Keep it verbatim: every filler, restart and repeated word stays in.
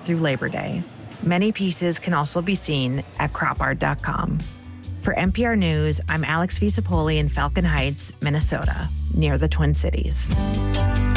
through Labor Day. Many pieces can also be seen at crop art dot com. For N P R News, I'm Alex Visapoli in Falcon Heights, Minnesota, near the Twin Cities.